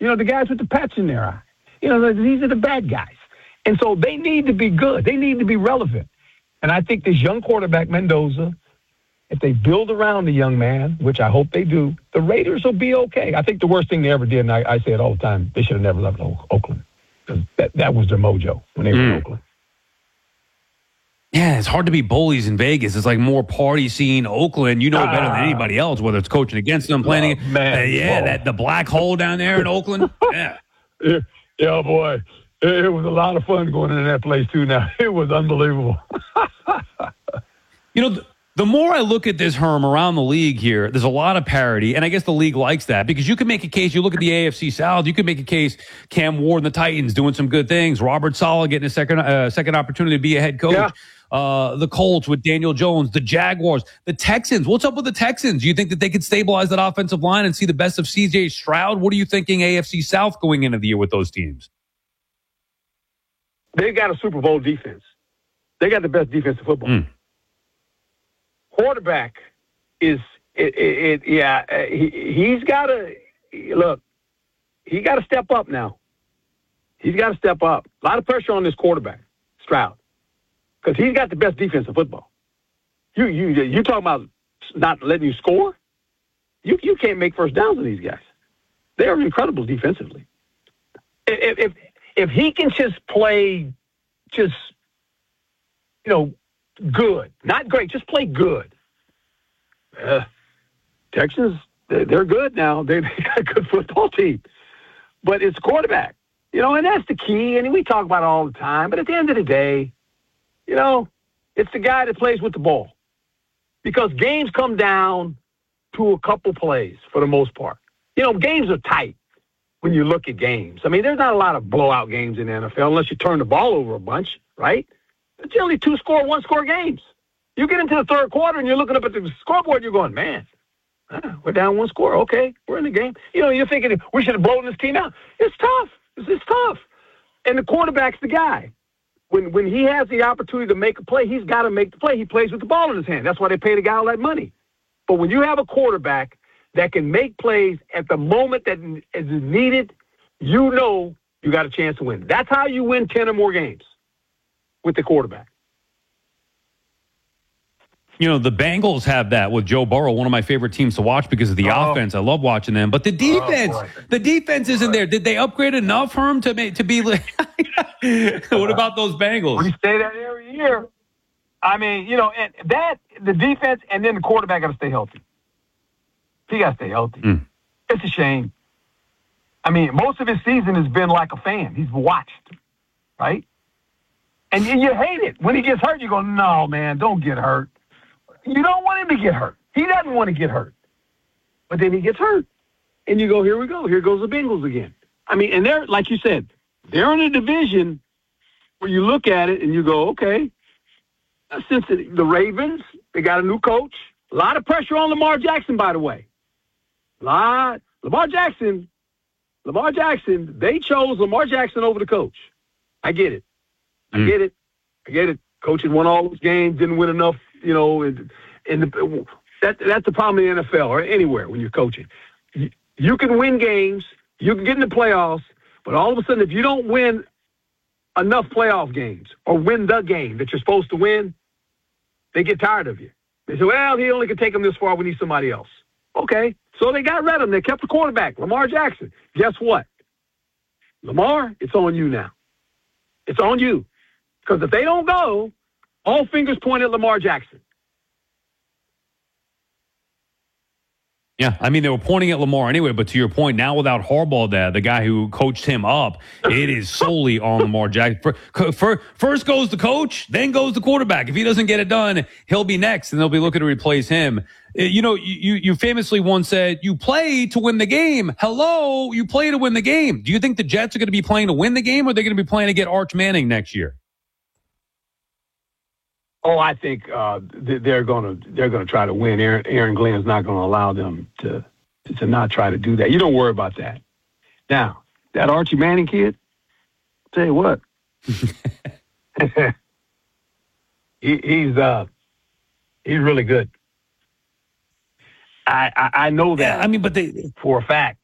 the guys with the patch in their eye. These are the bad guys. And so they need to be good. They need to be relevant. And I think this young quarterback, Mendoza, if they build around the young man, which I hope they do, the Raiders will be okay. I think the worst thing they ever did, and I say it all the time, they should have never left Oakland. Because that was their mojo when they were in Oakland. Yeah, it's hard to be bullies in Vegas. It's like more party scene. Oakland, you know better than anybody else, whether it's coaching against them, playing. The black hole down there in Oakland. Yeah. Yeah, boy. It was a lot of fun going into that place, too, now. It was unbelievable. The more I look at this, Herm, around the league here, there's a lot of parity, and I guess the league likes that because you can make a case. You look at the AFC South, you can make a case. Cam Ward and the Titans doing some good things. Robert Saleh getting a second opportunity to be a head coach. Yeah. The Colts with Daniel Jones, the Jaguars, the Texans. What's up with the Texans? Do you think that they could stabilize that offensive line and see the best of C.J. Stroud? What are you thinking AFC South going into the year with those teams? They got a Super Bowl defense. They got the best defense in football. Quarterback is he's got to look. He got to step up now. He's got to step up. A lot of pressure on this quarterback, Stroud, because he's got the best defense in football. You talking about not letting you score? You can't make first downs with these guys. They are incredible defensively. If he can just play, good, not great, just play good. Texans, they're good now. They got a good football team. But it's quarterback, and that's the key. And we talk about it all the time. But at the end of the day, it's the guy that plays with the ball. Because games come down to a couple plays for the most part. Games are tight when you look at games. I mean, there's not a lot of blowout games in the NFL unless you turn the ball over a bunch, right? It's generally 2-score, 1-score games. You get into the third quarter and you're looking up at the scoreboard, you're going, man, we're down 1 score. Okay, we're in the game. You're thinking we should have blown this team out. It's tough. It's tough. And the quarterback's the guy. When he has the opportunity to make a play, he's got to make the play. He plays with the ball in his hand. That's why they pay the guy all that money. But when you have a quarterback that can make plays at the moment that is needed, you got a chance to win. That's how you win 10 or more games with the quarterback. The Bengals have that with Joe Burrow, one of my favorite teams to watch because of the offense. I love watching them. But the defense isn't there. Did they upgrade enough for him to be like, what about those Bengals? We say that every year. I mean, and that, the defense and then the quarterback got to stay healthy. He got to stay healthy. It's a shame. I mean, most of his season has been like a fan. He's watched, right? And you hate it. When he gets hurt, you go, no, man, don't get hurt. You don't want him to get hurt. He doesn't want to get hurt. But then he gets hurt. And you go, here we go. Here goes the Bengals again. I mean, and they're, like you said, they're in a division where you look at it and you go, okay, since the Ravens, they got a new coach. A lot of pressure on Lamar Jackson, by the way. Lamar Jackson, they chose Lamar Jackson over the coach. I get it. I get it. Coach had won all those games, didn't win enough, that's the problem in the NFL or anywhere when you're coaching. You can win games, you can get in the playoffs, but all of a sudden if you don't win enough playoff games or win the game that you're supposed to win, they get tired of you. They say, well, he only can take them this far. We need somebody else. Okay, so they got rid of him. They kept the quarterback, Lamar Jackson. Guess what? Lamar, it's on you now. It's on you. Because if they don't go, all fingers point at Lamar Jackson. Yeah, I mean, they were pointing at Lamar anyway, but to your point, now without Harbaugh, the guy who coached him up, it is solely on Lamar Jackson. First goes the coach, then goes the quarterback. If he doesn't get it done, he'll be next, and they'll be looking to replace him. You famously once said, you play to win the game. Hello, you play to win the game. Do you think the Jets are going to be playing to win the game, or are they going to be playing to get Arch Manning next year? Oh, I think they're going to try to win. Aaron Glenn's not going to allow them to not try to do that. You don't worry about that. Now, that Archie Manning kid, I'll tell you what, he's really good. I know that. Yeah, I mean, but for a fact.